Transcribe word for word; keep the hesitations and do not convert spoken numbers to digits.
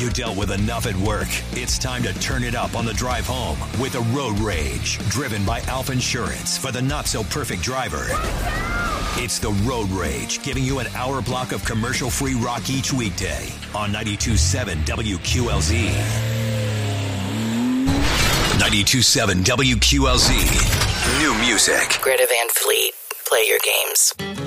You dealt with enough at work. It's time to turn it up on the drive home with a Road Rage, driven by Alf Insurance for the not-so-perfect driver. It's the Road Rage, giving you an hour block of commercial-free rock each weekday on ninety-two point seven W Q L Z. ninety-two point seven W Q L Z. New music. Greta Van Fleet. Play your games.